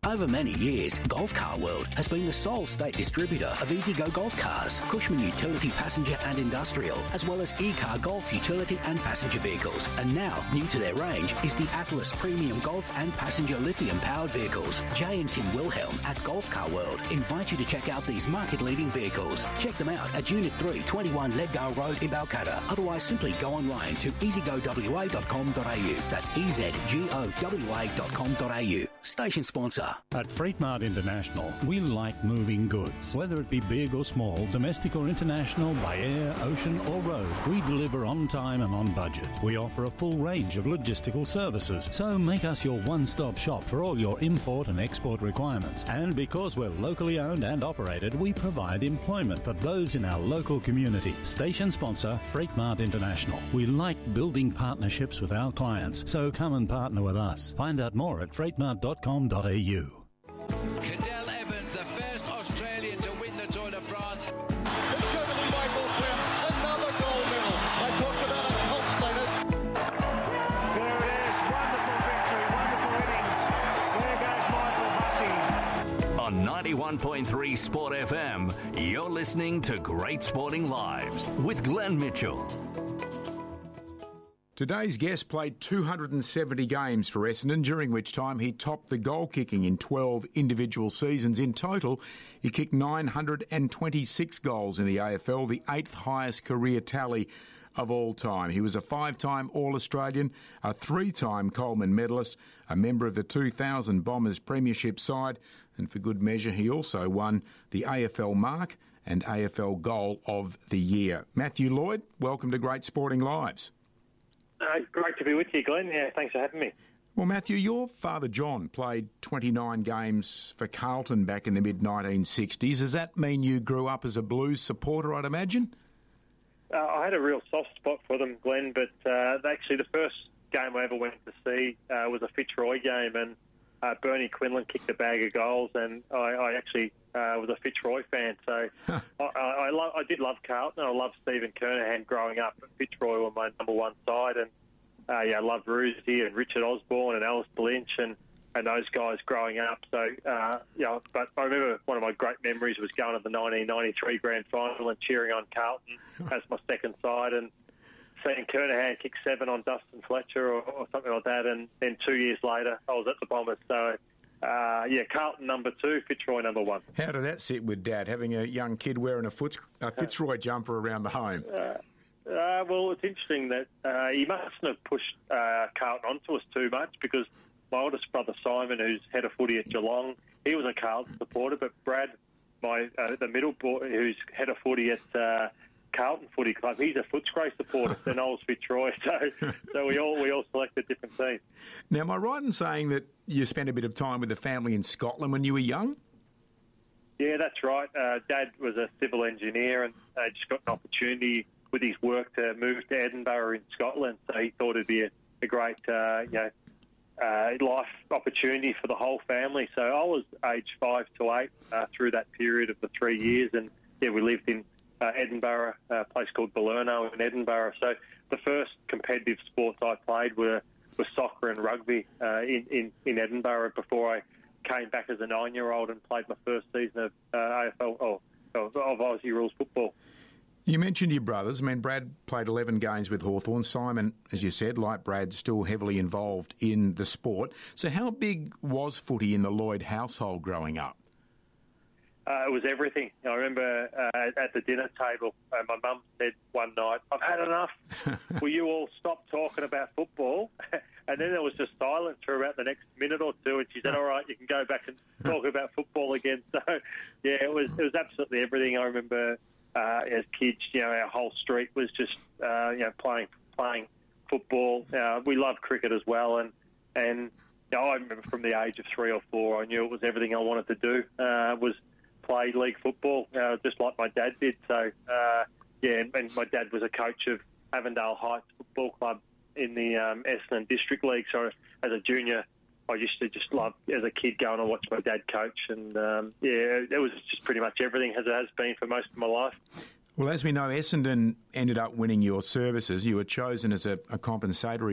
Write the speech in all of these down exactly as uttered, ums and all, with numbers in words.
Over many years, Golf Car World has been the sole state distributor of E-Z-Go golf cars, Cushman utility passenger and industrial, as well as E-Car golf utility and passenger vehicles. And now, new to their range is the Atlas Premium Golf and Passenger Lithium-powered vehicles. Jay and Tim Wilhelm at Golf Car World invite you to check out these market-leading vehicles. Check them out at Unit three, twenty-one Leadgale Road in Balcatta. Otherwise, simply go online to e z go w a dot com dot a u. That's e z g o w a dot com dot a u. Station sponsor. At Freight Mart International, we like moving goods. Whether it be big or small, domestic or international, by air, ocean or road, we deliver on time and on budget. We offer a full range of logistical services, so make us your one-stop shop for all your import and export requirements. And because we're locally owned and operated, we provide employment for those in our local community. Station sponsor, Freight Mart International. We like building partnerships with our clients, so come and partner with us. Find out more at freight mart dot com dot a u. Cadel Evans, the first Australian to win the Tour de France. It's certainly Michael Flynn, another gold medal. I talked about a cult status. There it is, wonderful victory, wonderful innings. There goes Michael Hussey. On ninety-one point three Sport F M, you're listening to Great Sporting Lives with Glenn Mitchell. Today's guest played two hundred seventy games for Essendon, during which time he topped the goal kicking in twelve individual seasons. In total, he kicked nine hundred twenty-six goals in the A F L, the eighth highest career tally of all time. He was a five-time All-Australian, a three-time Coleman medalist, a member of the two thousand Bombers premiership side, and for good measure, he also won the A F L Mark and A F L Goal of the Year. Matthew Lloyd, welcome to Great Sporting Lives. Uh, great to be with you, Glenn. Yeah, thanks for having me. Well, Matthew, your father John played twenty-nine games for Carlton back in the mid nineteen sixties. Does that mean you grew up as a Blues supporter, I'd imagine? Uh, I had a real soft spot for them, Glenn, but uh, actually the first game I ever went to see uh, was a Fitzroy game, and uh, Bernie Quinlan kicked a bag of goals, and I, I actually uh, was a Fitzroy fan. So I, I, I, lo- I did love Carlton. I loved Stephen Kernahan growing up. Fitzroy were my number one side, and uh, yeah, I loved Roosie and Richard Osborne and Alistair Lynch and, and those guys growing up. So uh, yeah, but I remember one of my great memories was going to the nineteen ninety-three grand final and cheering on Carlton as my second side, and seeing Kernahan kick seven on Dustin Fletcher or, or something like that, and then two years later I was at the Bombers. So uh, yeah, Carlton number two, Fitzroy number one. How did that sit with Dad, having a young kid wearing a, Foots, a Fitzroy jumper around the home? Uh, uh, well, it's interesting that uh, he mustn't have pushed uh, Carlton onto us too much, because my oldest brother Simon, who's head of footy at Geelong, he was a Carlton supporter, but Brad, my uh, the middle boy, who's head of footy at uh, Carlton Footy Club, he's a Footscray supporter, and I was Fitzroy, so so we all we all selected different teams. Now, am I right in saying that you spent a bit of time with the family in Scotland when you were young? Yeah, that's right. Uh, Dad was a civil engineer, and uh, just got an opportunity with his work to move to Edinburgh in Scotland, so he thought it'd be a, a great uh, you know uh, life opportunity for the whole family. So I was aged five to eight uh, through that period of the three years, and yeah, we lived in Uh, Edinburgh, a place called Balerno in Edinburgh. So the first competitive sports I played were, were soccer and rugby uh, in, in, in Edinburgh before I came back as a nine-year-old and played my first season of uh, A F L, oh, of, of Aussie rules football. You mentioned your brothers. I mean, Brad played eleven games with Hawthorn. Simon, as you said, like Brad, still heavily involved in the sport. So how big was footy in the Lloyd household growing up? Uh, it was everything. I remember uh, at the dinner table, uh, my mum said one night, "I've had enough. Will you all stop talking about football?" And then there was just silence for about the next minute or two, and she said, "All right, you can go back and talk about football again." So, yeah, it was it was absolutely everything. I remember uh, as kids, you know, our whole street was just uh, you know playing playing football. Uh, we loved cricket as well, and and you know, I remember from the age of three or four, I knew it was everything I wanted to do. Uh, was play league football, uh, just like my dad did. So, uh, yeah, and, and my dad was a coach of Avondale Heights Football Club in the um, Essendon District League. So as a junior, I used to just love, as a kid, going and watch my dad coach. And, um, yeah, it was just pretty much everything, as it has been for most of my life. Well, as we know, Essendon ended up winning your services. You were chosen as a, a compensatory pick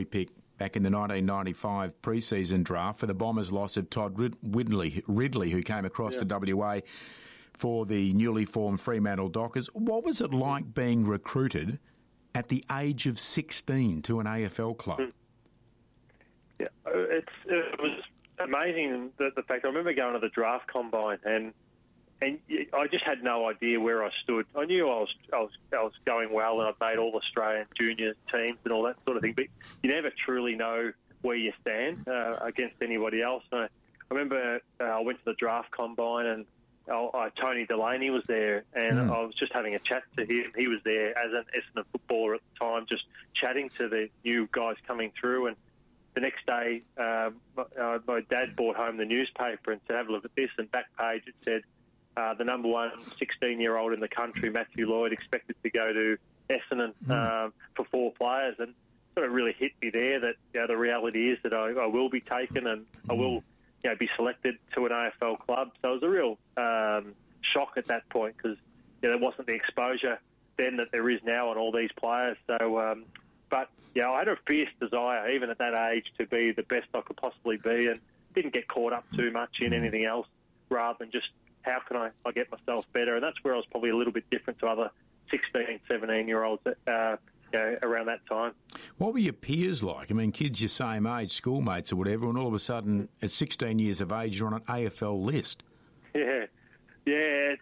back in the nineteen ninety-five pre-season draft for the Bombers' loss of Todd Ridley, Ridley who came across yeah. to W A for the newly formed Fremantle Dockers. What was it like being recruited at the age of sixteen to an A F L club? Yeah, it's, it was amazing, the, the fact I remember going to the draft combine and and I just had no idea where I stood. I knew I was I was I was going well and I'd made all Australian junior teams and all that sort of thing, but you never truly know where you stand uh, against anybody else. And I, I remember uh, I went to the draft combine and uh, uh, Tony Delaney was there, and mm. I was just having a chat to him. He was there as an Essendon footballer at the time, just chatting to the new guys coming through. And the next day, um, uh, my dad brought home the newspaper and said, "Have a look at this." And back page it said, Uh, the number one sixteen-year-old in the country, Matthew Lloyd, expected to go to Essendon mm. um, for four players, and sort of really hit me there that you know, the reality is that I, I will be taken and mm. I will you know, be selected to an A F L club. So it was a real um, shock at that point because you know, there wasn't the exposure then that there is now on all these players. So, um, but yeah, I had a fierce desire, even at that age, to be the best I could possibly be, and didn't get caught up too much in anything else, rather than just how can I, I get myself better? And that's where I was probably a little bit different to other sixteen, seventeen-year-olds uh, you know, around that time. What were your peers like? I mean, kids your same age, schoolmates or whatever, and all of a sudden, at sixteen years of age, you're on an A F L list. Yeah, yeah.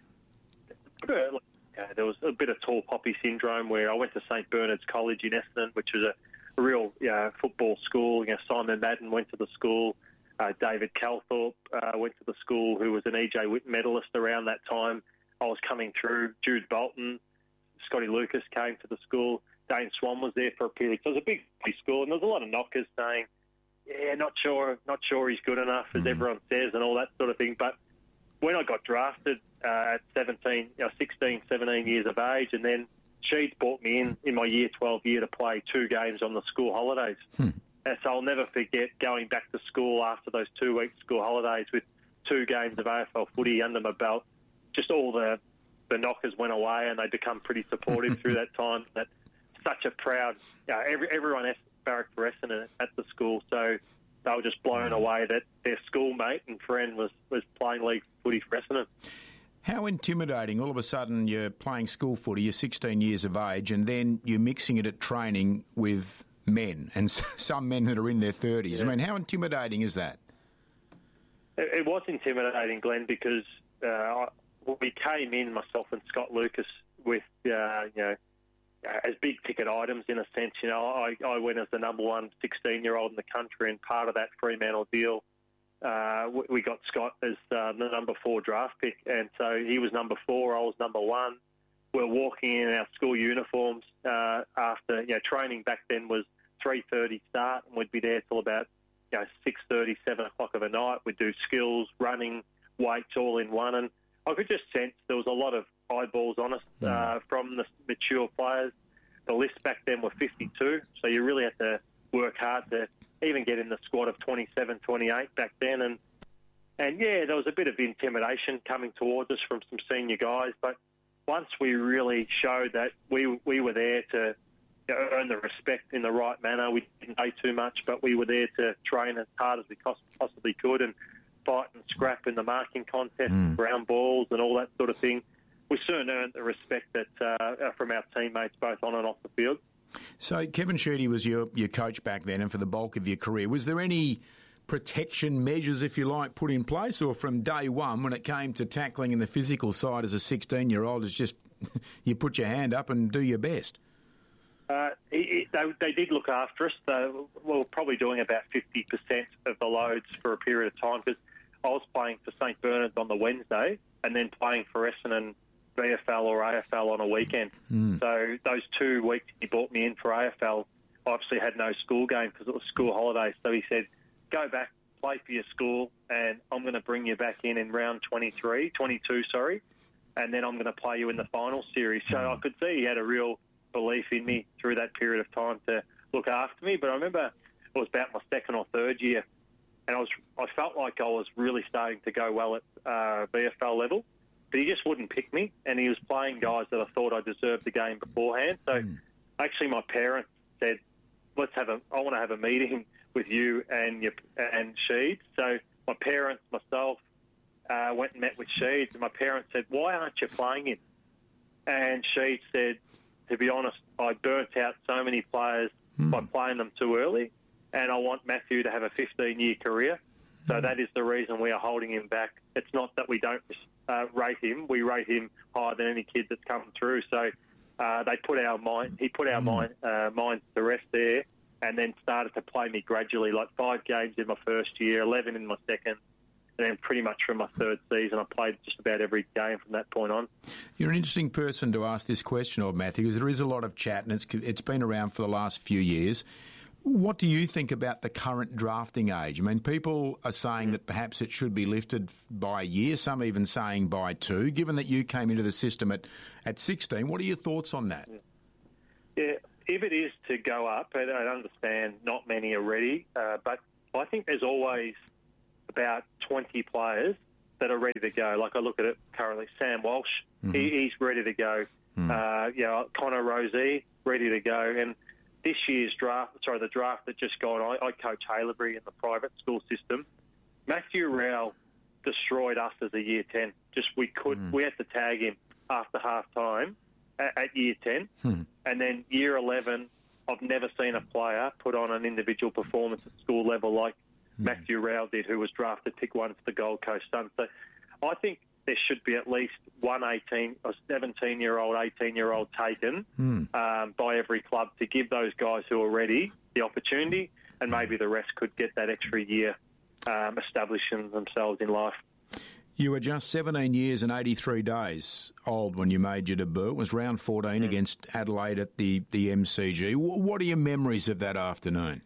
Uh, there was a bit of tall poppy syndrome where I went to St Bernard's College in Essendon, which was a, a real you know, football school. You know, Simon Madden went to the school. Uh, David Calthorpe uh, went to the school, who was an E J Witt medalist around that time. I was coming through. Jude Bolton, Scotty Lucas came to the school. Dane Swan was there for a period. So it was a big, big school, and there was a lot of knockers saying, yeah, not sure, not sure he's good enough, as mm. everyone says, and all that sort of thing. But when I got drafted uh, at seventeen, you know, sixteen, seventeen years of age, and then Sheeds brought me in in my year twelve year to play two games on the school holidays. Hmm. And so I'll never forget going back to school after those two weeks school holidays with two games of A F L footy under my belt. Just all the the knockers went away, and they become pretty supportive through that time. That such a proud, you know, every, everyone barracked for Essendon at the school, so they were just blown away that their schoolmate and friend was, was playing league footy for Essendon. How intimidating, all of a sudden you're playing school footy, you're sixteen years of age, and then you're mixing it at training with men, and some men that are in their thirties. Yeah. I mean, how intimidating is that? It, it was intimidating, Glenn, because uh, we came in, myself and Scott Lucas, with, uh, you know, as big ticket items in a sense. You know, I, I went as the number one sixteen-year-old in the country, and part of that Fremantle deal, uh, we got Scott as uh, the number four draft pick, and so he was number four, I was number one. We're walking in our school uniforms uh, after, you know, training back then was three thirty start, and we'd be there till about, you know, six thirty, seven o'clock of the night. We'd do skills, running, weights all in one, and I could just sense there was a lot of eyeballs on us uh, from the mature players. The list back then were fifty-two, so you really had to work hard to even get in the squad of twenty-seven, twenty-eight back then. And, and yeah, there was a bit of intimidation coming towards us from some senior guys, but once we really showed that we we were there to you know, earn the respect in the right manner, we didn't pay too much, but we were there to train as hard as we possibly could and fight and scrap in the marking contest, mm. ground balls and all that sort of thing. We soon earned the respect that uh, from our teammates, both on and off the field. So Kevin Sheedy was your, your coach back then, and for the bulk of your career, was there any protection measures, if you like, put in place, or from day one when it came to tackling and the physical side as a sixteen-year-old, it's just you put your hand up and do your best? Uh, it, they, they did look after us. They were probably doing about fifty percent of the loads for a period of time, because I was playing for St Bernard's on the Wednesday and then playing for Essendon V F L or A F L on a weekend. Mm. So those two weeks he brought me in for A F L, I obviously had no school game because it was school holidays. So he said, go back, play for your school, and I'm going to bring you back in in round twenty-three, twenty-two, sorry, and then I'm going to play you in the final series. So I could see he had a real belief in me through that period of time to look after me. But I remember it was about my second or third year, and I was I felt like I was really starting to go well at uh, V F L level, but he just wouldn't pick me, and he was playing guys that I thought I deserved the game beforehand. So mm. actually my parents said, let's have a, I want to have a meeting with you and your, and Sheed. So my parents, myself, uh, went and met with Sheed, and my parents said, why aren't you playing him? And Sheed said, to be honest, I burnt out so many players mm. by playing them too early, and I want Matthew to have a fifteen-year career. So mm. that is the reason we are holding him back. It's not that we don't uh, rate him. We rate him higher than any kid that's come through. So uh, they put our mind, he put our mm. mind, uh, minds to rest there, and then started to play me gradually, like five games in my first year, eleven in my second, and then pretty much from my third season, I played just about every game from that point on. You're an interesting person to ask this question of, Matthew, because there is a lot of chat, and it's it's been around for the last few years. What do you think about the current drafting age? I mean, people are saying that perhaps it should be lifted by a year, some even saying by two. Given that you came into the system at, at sixteen, what are your thoughts on that? Yeah, if it is to go up, I understand not many are ready, uh, but I think there's always about twenty players that are ready to go. Like I look at it currently, Sam Walsh, mm-hmm. he, he's ready to go. Mm. Uh, you know, Connor Rozee, ready to go. And this year's draft, sorry, the draft that just gone, I, I coach Haileybury in the private school system. Matthew Rowell destroyed us as a year ten. Just we could, mm. we had to tag him after half time at, at year ten. Mm. And then year eleven, I've never seen a player put on an individual performance at school level like mm. Matthew Rowell did, who was drafted pick one for the Gold Coast Suns. So I think there should be at least one eighteen or seventeen-year-old, eighteen-year-old taken mm. um, by every club to give those guys who are ready the opportunity, and maybe the rest could get that extra year um, establishing themselves in life. You were just seventeen years and eighty-three days old when you made your debut. It was round fourteen mm. against Adelaide at the, the M C G. What are your memories of that afternoon?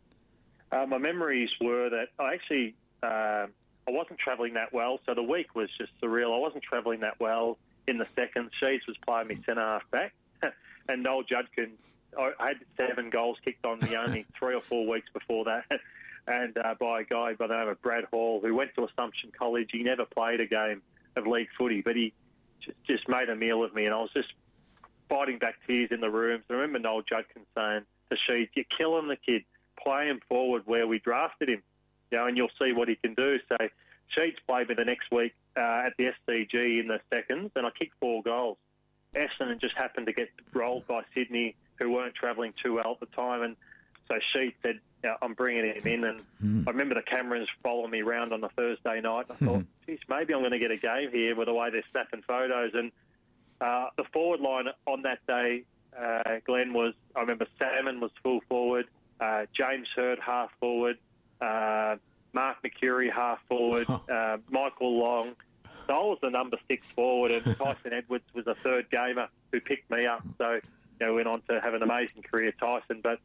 Uh, my memories were that I actually... Uh, I wasn't travelling that well, so the week was just surreal. I wasn't travelling that well in the second. Sheeds was playing me centre-half back, and Noel Judkins, I had seven goals kicked on me only three or four weeks before that, and uh, by a guy by the name of Brad Hall, who went to Assumption College. He never played a game of league footy, but he just, just made a meal of me, and I was just fighting back tears in the rooms. I remember Noel Judkins saying to Sheeds, "You're killing the kid. Play him forward where we drafted him. You know, and you'll see what he can do." So Sheeds played me the next week uh, at the S C G in the seconds, and I kicked four goals. Essendon just happened to get rolled by Sydney, who weren't travelling too well at the time, and so Sheeds said, yeah, I'm bringing him in. And mm. I remember the cameras following me around on the Thursday night. I thought, mm. geez, maybe I'm going to get a game here with the way they're snapping photos. And uh, the forward line on that day, uh, Glenn, was, I remember Salmon was full forward, uh, James Hurd half forward, Uh, Mark McCurry half forward, uh, Michael Long. So I was the number six forward, and Tyson Edwards was a third gamer who picked me up. So, you know, went on to have an amazing career, Tyson. But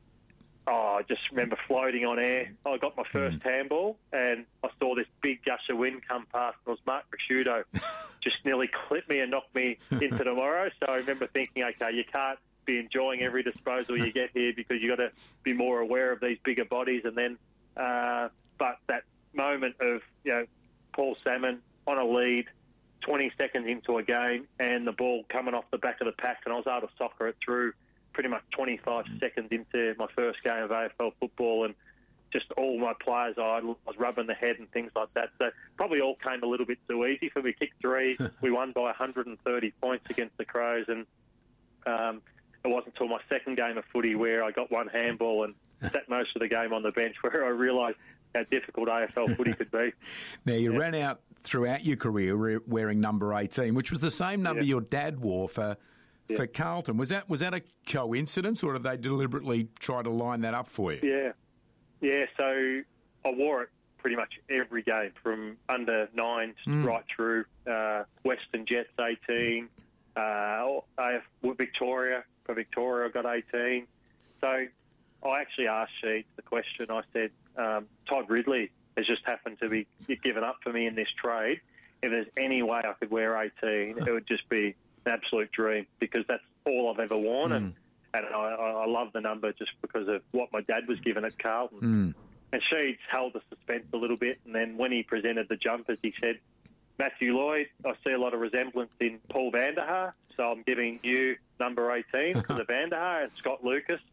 oh, I just remember floating on air. I got my first mm. handball, and I saw this big gush of wind come past. It was Mark Prosciutto, just nearly clipped me and knocked me into tomorrow. So I remember thinking, okay, you can't be enjoying every disposal you get here because you've got to be more aware of these bigger bodies. And then Uh, but that moment of, you know, Paul Salmon on a lead, twenty seconds into a game, and the ball coming off the back of the pack, and I was able to soccer it through pretty much twenty-five seconds into my first game of A F L football, and just all my players, I was rubbing the head and things like that. So probably all came a little bit too easy for me. Kicked three, we won by one hundred thirty points against the Crows, and um, it wasn't until my second game of footy where I got one handball and sat most of the game on the bench, where I realised how difficult A F L footy could be. Now, you yeah. ran out throughout your career wearing number eighteen, which was the same number yeah. your dad wore for yeah. for Carlton. Was that was that a coincidence, or did they deliberately try to line that up for you? Yeah. Yeah, so I wore it pretty much every game, from under nine mm. right through. Uh, Western Jets, eighteen. Uh, A F Victoria, for Victoria, I got eighteen. So I actually asked Sheeds the question. I said, um, Todd Ridley has just happened to be given up for me in this trade. If there's any way I could wear eighteen, it would just be an absolute dream, because that's all I've ever worn. Mm. And, and I, I love the number just because of what my dad was given at Carlton. Mm. And Sheeds held the suspense a little bit. And then when he presented the jumpers, he said, Matthew Lloyd, I see a lot of resemblance in Paul Vanderhaar, so I'm giving you number eighteen because of Vanderhaar, and Scott Lucas.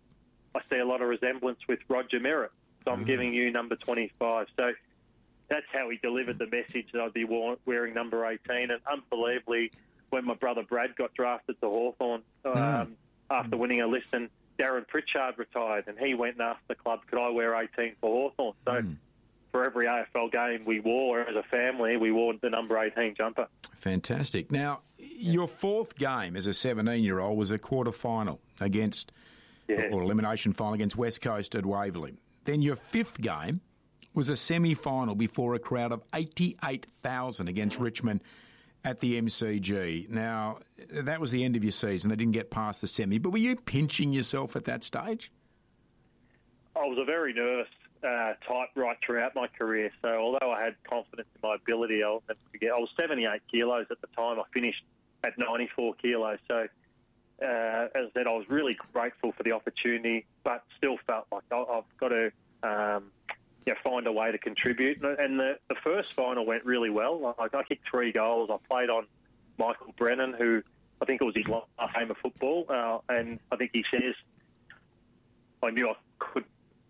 I see a lot of resemblance with Roger Merritt. So I'm mm. giving you number twenty-five. So that's how he delivered the message that I'd be wearing number eighteen. And unbelievably, when my brother Brad got drafted to Hawthorn um, mm. after winning a list, and Darren Pritchard retired, and he went and asked the club, could I wear eighteen for Hawthorn? So mm. for every A F L game we wore as a family, we wore the number eighteen jumper. Fantastic. Now, your fourth game as a seventeen-year-old was a quarter-final against, yeah. or elimination final against West Coast at Waverley. Then your fifth game was a semi-final before a crowd of eighty-eight thousand against Richmond at the M C G. Now, that was the end of your season. They didn't get past the semi. But were you pinching yourself at that stage? I was a very nervous uh, type right throughout my career. So although I had confidence in my ability, I'll never forget, I was seventy-eight kilos at the time. I finished at ninety-four kilos. So uh, as I said, I was really grateful for the opportunity, but still felt like I've got to um, you know, find a way to contribute. And the, the first final went really well. I, I kicked three goals. I played on Michael Brennan, who I think it was his last game of football, uh, and I think he says I knew I could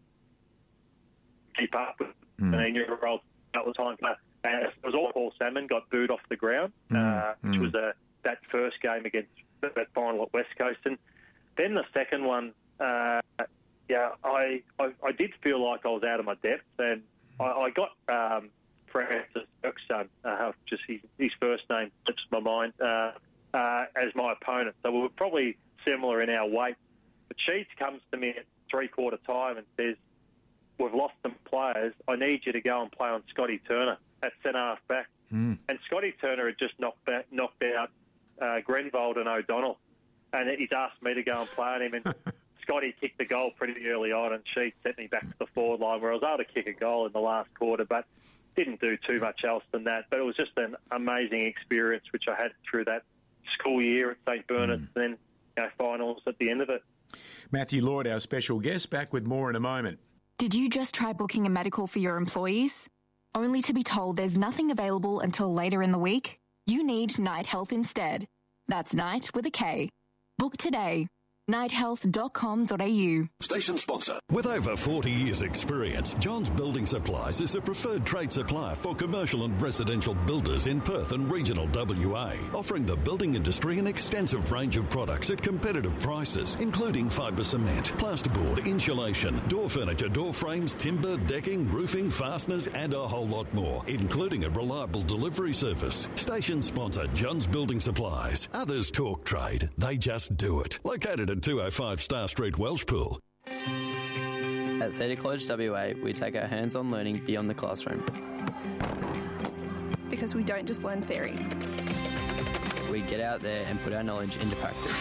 keep up with mm. an eighteen-year-old at the time. And it was all Paul Salmon got booed off the ground, mm. uh, which mm. was a, that first game against that final at West Coast. And then the second one, uh, yeah, I, I I did feel like I was out of my depth, and I, I got um, Francis Burke's son, uh, just his, his first name slips my mind, uh, uh, as my opponent. So we were probably similar in our weight. But Sheets comes to me at three-quarter time and says, we've lost some players. I need you to go and play on Scotty Turner at centre-half back. Mm. And Scotty Turner had just knocked, back, knocked out uh, Grenvold and O'Donnell. And he's asked me to go and play on him. And Scotty kicked the goal pretty early on, and Sheets sent me back to the forward line where I was able to kick a goal in the last quarter, but didn't do too much else than that. But it was just an amazing experience, which I had through that school year at St Bernard's, mm. and then you know, finals at the end of it. Matthew Lloyd, our special guest, back with more in a moment. Did you just try booking a medical for your employees, only to be told there's nothing available until later in the week? You need Night Health instead. That's Night with a K. Book today. night health dot com dot a u. Station sponsor. With over forty years' experience, John's Building Supplies is a preferred trade supplier for commercial and residential builders in Perth and regional W A, offering the building industry an extensive range of products at competitive prices, including fibre cement, plasterboard, insulation, door furniture, door frames, timber, decking, roofing, fasteners, and a whole lot more, including a reliable delivery service. Station sponsor John's Building Supplies. Others talk trade, they just do it. Located at two oh five Star Street, Welshpool. At Cedar College W A, we take our hands-on learning beyond the classroom. Because we don't just learn theory. We get out there and put our knowledge into practice.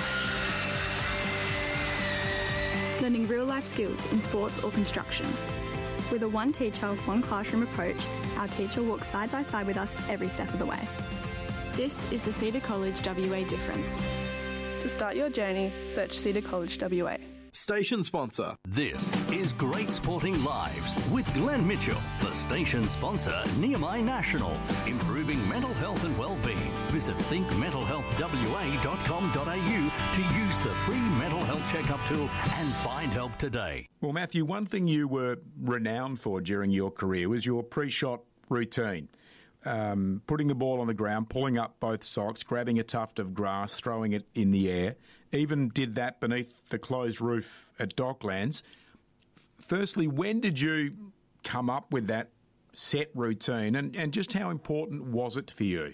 Learning real-life skills in sports or construction. With a one teacher, one classroom approach, our teacher walks side by side with us every step of the way. This is the Cedar College W A difference. To start your journey, search Cedar College W A. Station sponsor. This is Great Sporting Lives with Glenn Mitchell, the station sponsor, Nehemiah National, improving mental health and well-being. Visit think mental health w a dot com dot a u to use the free mental health checkup tool and find help today. Well, Matthew, one thing you were renowned for during your career was your pre-shot routine. Um, putting the ball on the ground, pulling up both socks, grabbing a tuft of grass, throwing it in the air. Even did that beneath the closed roof at Docklands. Firstly, when did you come up with that set routine, and, and just how important was it for you?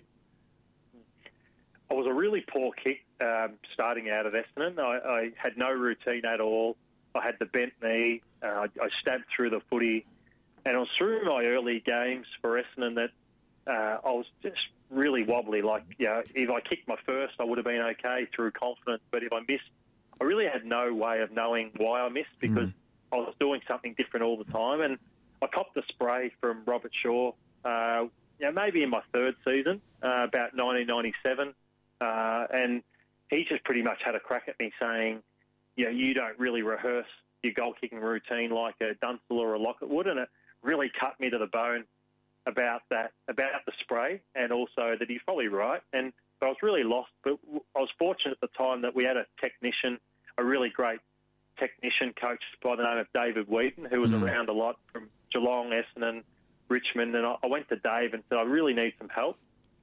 I was a really poor kick um, starting out at Essendon. I, I had no routine at all. I had the bent knee. Uh, I, I stabbed through the footy. And it was through my early games for Essendon that Uh, I was just really wobbly. Like, you know, if I kicked my first, I would have been okay through confidence. But if I missed, I really had no way of knowing why I missed because mm. I was doing something different all the time. And I copped the spray from Robert Shaw, uh, you know, maybe in my third season, uh, about nineteen ninety-seven. Uh, and he just pretty much had a crack at me saying, you know, you don't really rehearse your goal-kicking routine like a Dunstall or a Lockett would. And it really cut me to the bone about that, about the spray, and also that he's probably right. And I was really lost, but I was fortunate at the time that we had a technician, a really great technician coach by the name of David Wheaton, who was mm. around a lot from Geelong, Essendon, Richmond, and I, I went to Dave and said, I really need some help.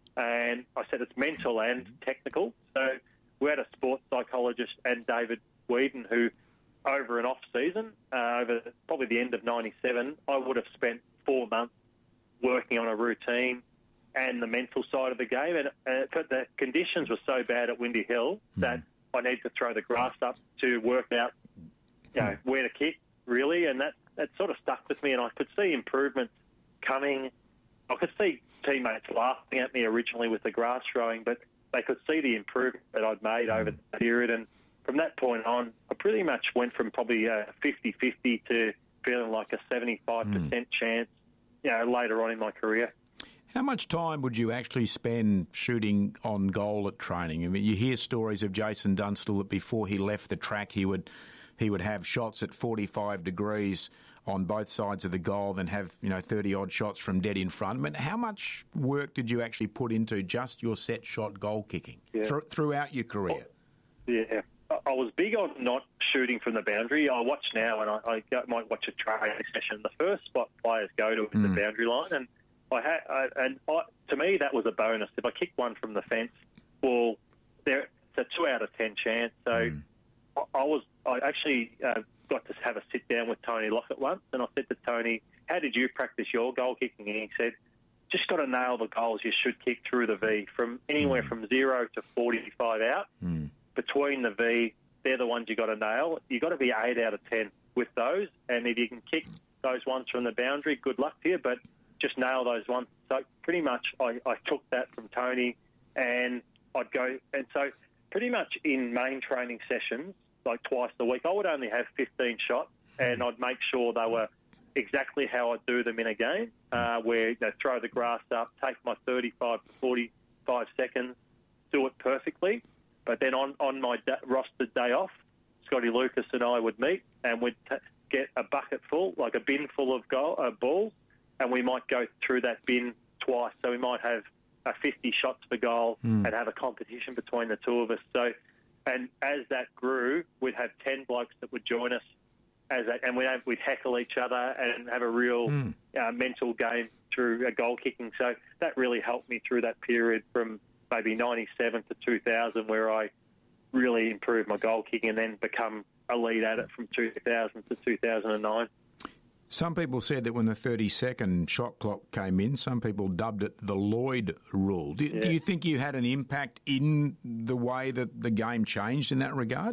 And I said, it's mental and technical. So we had a sports psychologist and David Wheaton who, over an off-season, uh, over probably the end of ninety-seven, I would have spent four months working on a routine and the mental side of the game. And uh, but the conditions were so bad at Windy Hill mm. that I needed to throw the grass up to work out, you know, where to kick, really. And that, that sort of stuck with me, and I could see improvements coming. I could see teammates laughing at me originally with the grass throwing, but they could see the improvement that I'd made mm. over the period. And from that point on, I pretty much went from probably a fifty-fifty to feeling like a seventy-five percent mm. chance, you know, later on in my career. How much time would you actually spend shooting on goal at training? I mean, you hear stories of Jason Dunstall that before he left the track, he would he would have shots at forty-five degrees on both sides of the goal, then have, you know, thirty-odd shots from dead in front. But how much work did you actually put into just your set shot goal kicking yeah. th- throughout your career? Yeah. I was big on not shooting from the boundary. I watch now, and I, I go, might watch a training session. The first spot players go to is mm. the boundary line, and I had, I, and I, to me that was a bonus. If I kicked one from the fence, well, there it's a two out of ten chance. So mm. I, I was, I actually uh, got to have a sit down with Tony Lockett once, and I said to Tony, "How did you practice your goal kicking?" And he said, "Just got to nail the goals you should kick through the V, from anywhere mm. from zero to forty-five out." Mm. Between the V, they're the ones you got to nail. You got to be eight out of ten with those, and if you can kick those ones from the boundary, good luck to you. But just nail those ones. So pretty much, I, I took that from Tony, and I'd go. And so pretty much in main training sessions, like twice a week, I would only have fifteen shots, and I'd make sure they were exactly how I'd do them in a game, uh, where you know, throw the grass up, take my thirty-five to forty-five seconds, do it perfectly. But then on, on my da- rostered day off, Scotty Lucas and I would meet and we'd t- get a bucket full, like a bin full of goal, uh, balls, and we might go through that bin twice. So we might have uh, fifty shots for goal mm. and have a competition between the two of us. So, and as that grew, we'd have ten blokes that would join us, as that, and we'd, have, we'd heckle each other and have a real mm. uh, mental game through a goal kicking. So that really helped me through that period from maybe ninety-seven to two thousand, where I really improved my goal kicking and then become elite at it from two thousand to two thousand nine. Some people said that when the thirty-second shot clock came in, some people dubbed it the Lloyd rule. Do, yeah. do you think you had an impact in the way that the game changed in that regard?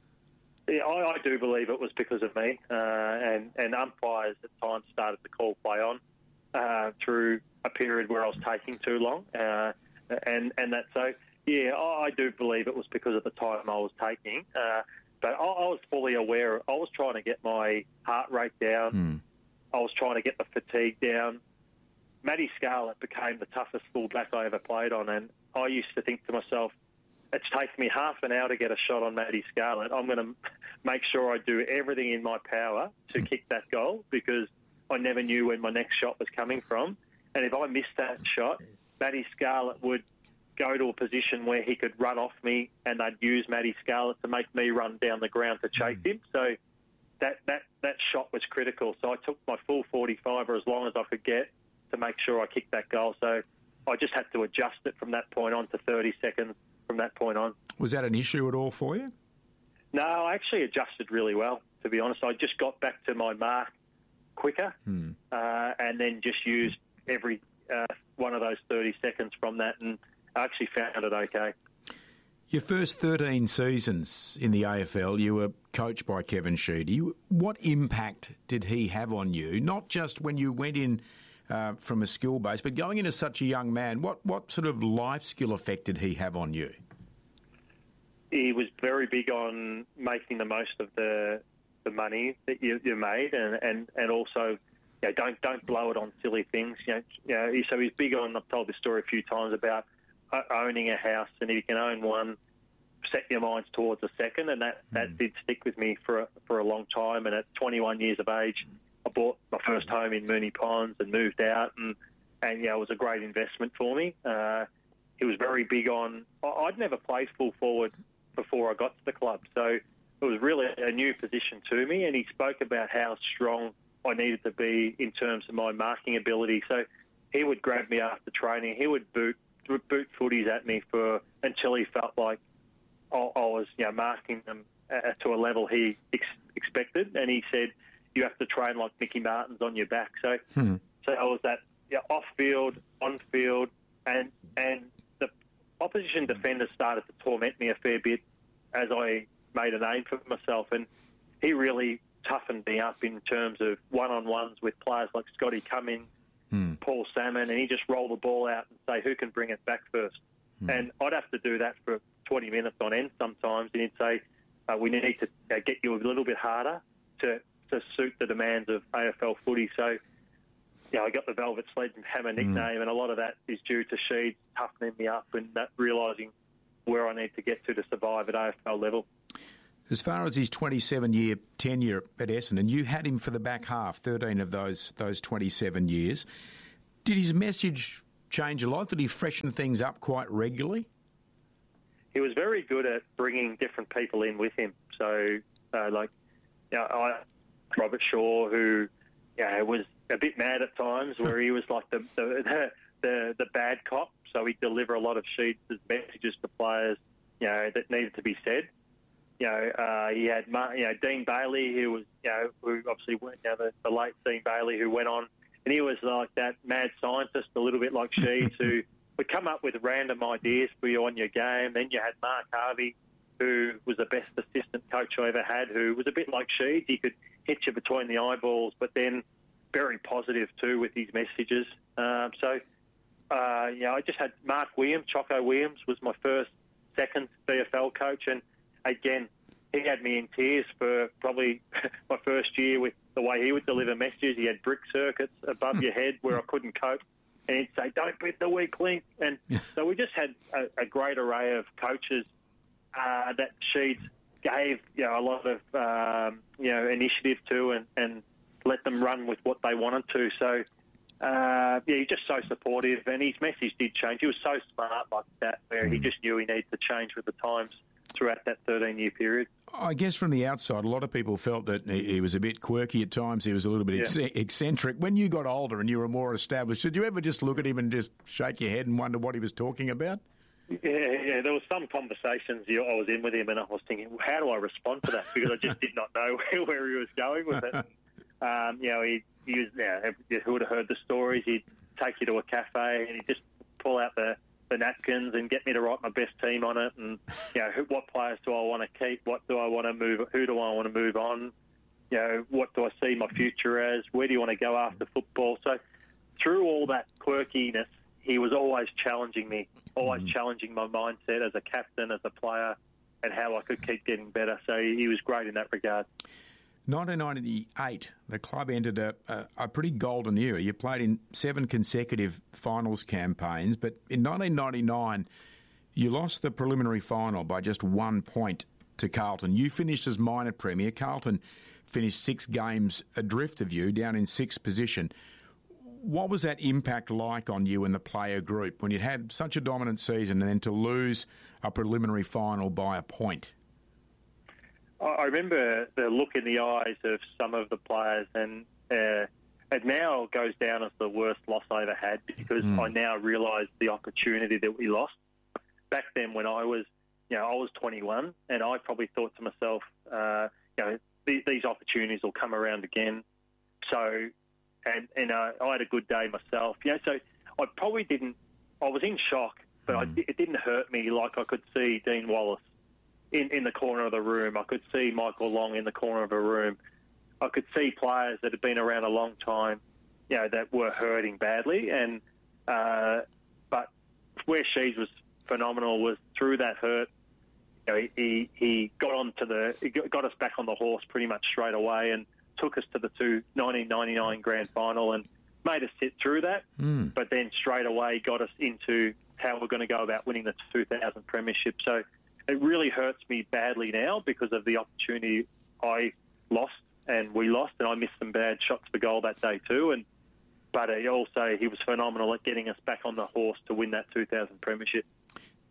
Yeah, I, I do believe it was because of me, uh, and, and umpires at times started to call play on uh, through a period where I was taking too long. Uh, And and that so yeah, I do believe it was because of the time I was taking. Uh, but I, I was fully aware. I was trying to get my heart rate down. Mm. I was trying to get the fatigue down. Matty Scarlett became the toughest fullback I ever played on, and I used to think to myself, it's taken me half an hour to get a shot on Matty Scarlett. I'm going to make sure I do everything in my power to mm. kick that goal, because I never knew when my next shot was coming from. And if I missed that shot, Matty Scarlett would go to a position where he could run off me, and they'd use Matty Scarlett to make me run down the ground to chase him. So that, that, that shot was critical. So I took my full forty-five, or as long as I could get, to make sure I kicked that goal. So I just had to adjust it from that point on to thirty seconds from that point on. Was that an issue at all for you? No, I actually adjusted really well, to be honest. I just got back to my mark quicker hmm. uh, and then just used every... Uh, one of those thirty seconds from that, and I actually found it okay. Your first thirteen seasons in the A F L, you were coached by Kevin Sheedy. What impact did he have on you, not just when you went in uh, from a skill base, but going into such a young man? What, what sort of life skill effect did he have on you? He was very big on making the most of the the money that you, you made, and, and, and also... You know, don't don't blow it on silly things. You know, you know, so he's big on. I've told this story a few times about owning a house, and if you can own one, set your minds towards a second, and that, that mm. did stick with me for a, for a long time. And at twenty-one years of age, I bought my first home in Moonee Ponds and moved out, and and yeah, it was a great investment for me. Uh, he was very big on. I'd never played full forward before I got to the club, so it was really a new position to me, and he spoke about how strong I needed to be in terms of my marking ability. So he would grab me after training. He would boot boot footies at me for until he felt like I, I was, you know, marking them at, to a level he ex- expected. And he said, "You have to train like Mickey Martin's on your back." So, hmm. so I was that you know, off field, on field, and and the opposition defenders started to torment me a fair bit as I made a name for myself. And he really toughened me up in terms of one-on-ones with players like Scotty Cummings, hmm. Paul Salmon, and he just roll the ball out and say, who can bring it back first? Hmm. And I'd have to do that for twenty minutes on end sometimes, and he'd say, uh, we need to uh, get you a little bit harder to, to suit the demands of A F L footy. So, yeah, I got the Velvet Sledgehammer nickname, hmm. and a lot of that is due to Sheeds toughening me up and that realising where I need to get to to survive at A F L level. As far as his twenty-seven-year tenure at Essendon, you had him for the back half, thirteen of those those twenty-seven years. Did his message change a lot? Did he freshen things up quite regularly? He was very good at bringing different people in with him. So, uh, like, you know, I, Robert Shaw, who you know, was a bit mad at times, where he was like the the, the the bad cop. So he'd deliver a lot of sheets as messages to players, you know, that needed to be said. You know, uh, he had, you know, Dean Bailey, who was, you know, who obviously went, you know, the, the late Dean Bailey, who went on, and he was like that mad scientist, a little bit like Sheeds, who would come up with random ideas for you on your game. Then you had Mark Harvey, who was the best assistant coach I ever had, who was a bit like Sheeds. He could hit you between the eyeballs, but then very positive too with his messages. Um, so, uh, you know, I just had Mark Williams, Choco Williams was my first, second V F L coach, and again, he had me in tears for probably my first year with the way he would deliver messages. He had brick circuits above your head where I couldn't cope. And he'd say, don't beat the weak link. And so we just had a, a great array of coaches uh, that Sheeds gave, you know, a lot of, um, you know, initiative to and, and let them run with what they wanted to. So, uh, yeah, he's just so supportive. And his message did change. He was so smart like that, where he just knew he needed to change with the times throughout that thirteen-year period. I guess from the outside, a lot of people felt that he was a bit quirky at times. He was a little bit yeah. eccentric. When you got older and you were more established, did you ever just look at him and just shake your head and wonder what he was talking about? Yeah, yeah. There was some conversations I was in with him, and I was thinking, how do I respond to that? Because I just did not know where he was going with it. Um, you know, he, he was, you know, who would have heard the stories? He'd take you to a cafe and he'd just pull out the the napkins and get me to write my best team on it, and you know, who, what players do I want to keep, what do I want to move, who do I want to move on, you know, what do I see my future as, where do you want to go after football? So through all that quirkiness, he was always challenging me, always mm. challenging my mindset as a captain, as a player, and how I could keep getting better. So he was great in that regard. nineteen ninety-eight, the club entered a, a, a pretty golden era. You played in seven consecutive finals campaigns, but in nineteen ninety-nine, you lost the preliminary final by just one point to Carlton. You finished as minor premier. Carlton finished six games adrift of you, down in sixth position. What was that impact like on you and the player group when you'd had such a dominant season and then to lose a preliminary final by a point? I remember the look in the eyes of some of the players, and uh, it now goes down as the worst loss I ever had because mm. I now realise the opportunity that we lost. Back then when I was, you know, I was twenty-one, and I probably thought to myself, uh, you know, these, these opportunities will come around again. So, and, and uh, I had a good day myself. You know, so I probably didn't, I was in shock, but mm. I, it didn't hurt me like I could see Dean Wallace In, in the corner of the room. I could see Michael Long in the corner of a room. I could see players that had been around a long time, you know, that were hurting badly. And uh, but where Sheeds was phenomenal was through that hurt, you know, he he got onto the he got us back on the horse pretty much straight away and took us to the two nineteen ninety-nine grand final and made us sit through that. Mm. But then straight away got us into how we're going to go about winning the two thousand premiership. So it really hurts me badly now because of the opportunity I lost and we lost, and I missed some bad shots for goal that day too. And but he also he was phenomenal at getting us back on the horse to win that two thousand premiership.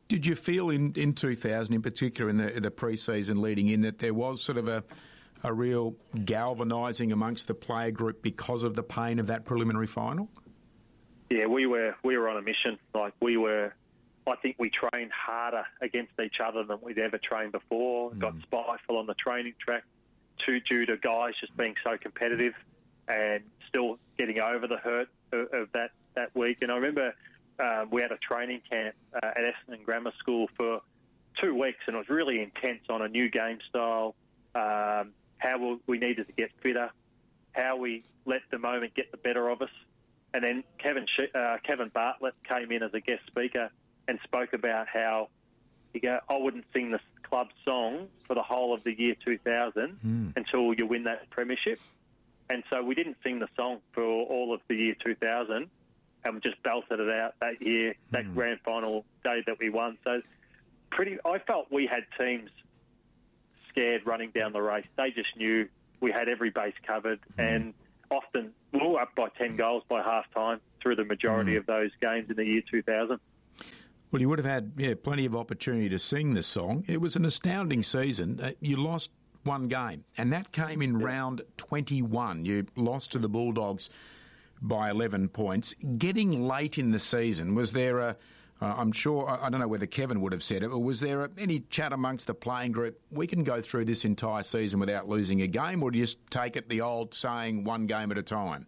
Did you feel in, in two thousand, in particular in the, the pre-season leading in, that there was sort of a, a real galvanising amongst the player group because of the pain of that preliminary final? Yeah, we were we were on a mission. Like we were, I think we trained harder against each other than we'd ever trained before. Mm. Got spiteful on the training track, too, due to guys just being so competitive and still getting over the hurt of, of that, that week. And I remember um, we had a training camp uh, at Essendon Grammar School for two weeks, and it was really intense on a new game style, um, how we needed to get fitter, how we let the moment get the better of us. And then Kevin uh, Kevin Bartlett came in as a guest speaker and spoke about how he go, I wouldn't sing the club song for the whole of the year two thousand mm. until you win that premiership. And so we didn't sing the song for all of the year two thousand, and we just belted it out that year, that mm. grand final day that we won. So pretty, I felt we had teams scared running down the race. They just knew we had every base covered, mm. and often we were up by ten goals by half-time through the majority mm. of those games in the year two thousand. Well, you would have had yeah, plenty of opportunity to sing the song. It was an astounding season. Uh, you lost one game, and that came in yeah. round twenty-one. You lost to the Bulldogs by eleven points. Getting late in the season, was there a, uh, I'm sure, I don't know whether Kevin would have said it, but was there a, any chat amongst the playing group, we can go through this entire season without losing a game, or do you just take it the old saying, one game at a time?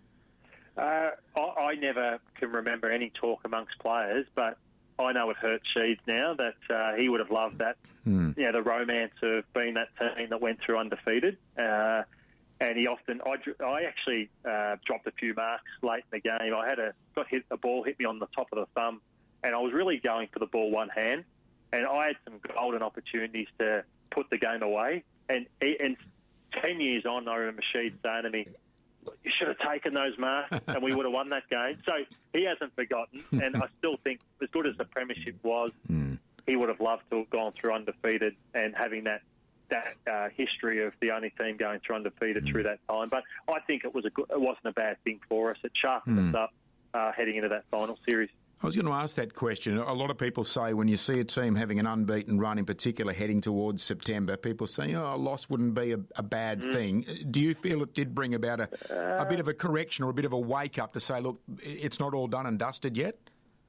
Uh, I, I never can remember any talk amongst players, but I know it hurts Sheeds now that uh, he would have loved that, mm. you know, the romance of being that team that went through undefeated. Uh, and he often, I, I actually uh, dropped a few marks late in the game. I had a got hit, a ball hit me on the top of the thumb, and I was really going for the ball one hand, and I had some golden opportunities to put the game away. And and ten years on, I remember Sheeds saying to me, you should have taken those marks and we would have won that game. So he hasn't forgotten, and I still think as good as the premiership was, mm. he would have loved to have gone through undefeated and having that that uh, history of the only team going through undefeated mm. through that time. But I think it was a good, it wasn't a bad thing for us. It sharpened mm. us up uh, heading into that final series. I was going to ask that question. A lot of people say when you see a team having an unbeaten run, in particular heading towards September, people say, oh, a loss wouldn't be a, a bad mm. thing. Do you feel it did bring about a, uh, a bit of a correction or a bit of a wake-up to say, look, it's not all done and dusted yet?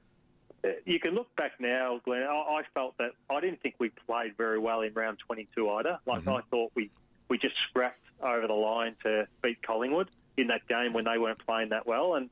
You can look back now, Glenn. I, I felt that I didn't think we played very well in round twenty-two either. Like mm-hmm. I thought we, we just scrapped over the line to beat Collingwood in that game when they weren't playing that well. And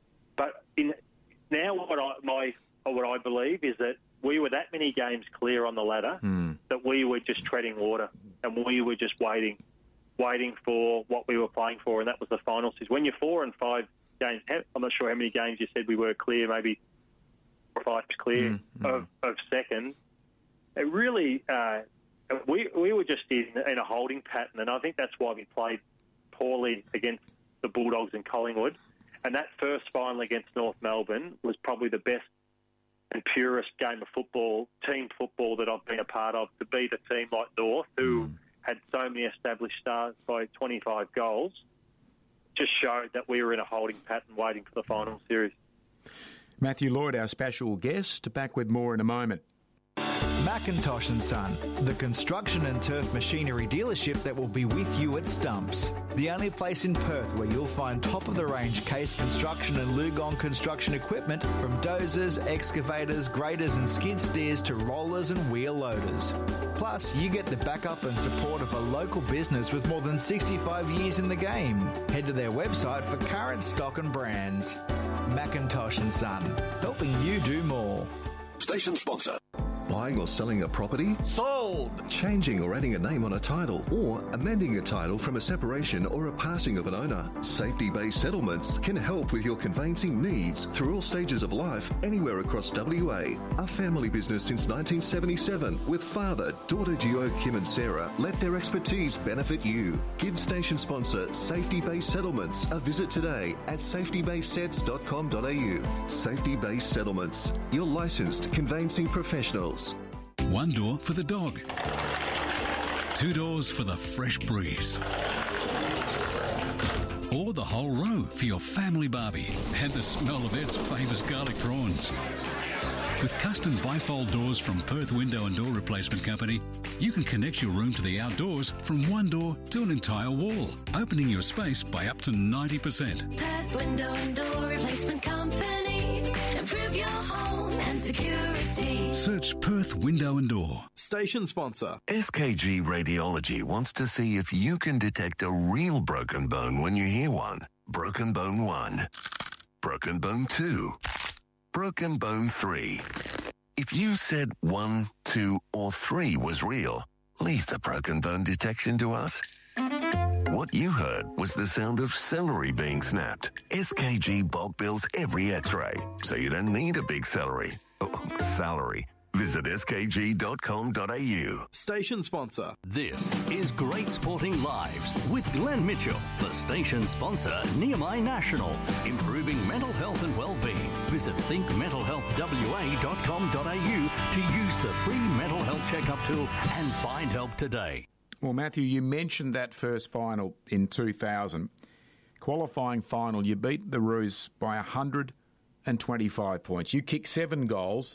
But in... Now, what I my what I believe is that we were that many games clear on the ladder mm. that we were just treading water, and we were just waiting, waiting for what we were playing for, and that was the final series. When you're four and five games, I'm not sure how many games you said we were clear, maybe four or five clear mm. of, of second. It really, uh, we we were just in, in a holding pattern, and I think that's why we played poorly against the Bulldogs and Collingwood. And that first final against North Melbourne was probably the best and purest game of football, team football that I've been a part of, to beat a team like North, who mm. had so many established stars by twenty-five goals, just showed that we were in a holding pattern waiting for the final series. Matthew Lloyd, our special guest, back with more in a moment. Macintosh and Son, the construction and turf machinery dealership that will be with you at Stumps. The only place in Perth where you'll find top-of-the-range Case Construction and Lugong construction equipment, from dozers, excavators, graders and skid steers to rollers and wheel loaders. Plus, you get the backup and support of a local business with more than sixty-five years in the game. Head to their website for current stock and brands. Macintosh and Son, helping you do more. Station sponsor. Buying or selling a property? Sold! Changing or adding a name on a title, or amending a title from a separation or a passing of an owner. Safety Bay Settlements can help with your conveyancing needs through all stages of life, anywhere across W A. A family business since nineteen seventy-seven, with father, daughter duo Kim and Sarah. Let their expertise benefit you. Give station sponsor Safety Bay Settlements a visit today at safety bay sets dot com dot a u. Safety Bay Settlements, your licensed conveyancing professionals. One door for the dog. Two doors for the fresh breeze. Or the whole row for your family barbie and the smell of Ed's famous garlic prawns. With custom bifold doors from Perth Window and Door Replacement Company, you can connect your room to the outdoors from one door to an entire wall, opening your space by up to ninety percent. Perth Window and Door Replacement Company. Improve your home and security. Search Perth Window and Door. Station sponsor. S K G Radiology wants to see if you can detect a real broken bone when you hear one. Broken bone one. Broken bone two. Broken bone three. If you said one, two, or three was real, leave the broken bone detection to us. What you heard was the sound of celery being snapped. S K G bulk bills every x-ray, so you don't need a big celery. Oh, salary. Visit s k g dot com dot a u. Station sponsor. This is Great Sporting Lives with Glenn Mitchell for station sponsor Nehemiah National. Improving mental health and well-being. Visit think mental health w a dot com dot a u to use the free mental health checkup tool and find help today. Well, Matthew, you mentioned that first final in two thousand. Qualifying final, you beat the Roos by one hundred twenty-five points. You kicked seven goals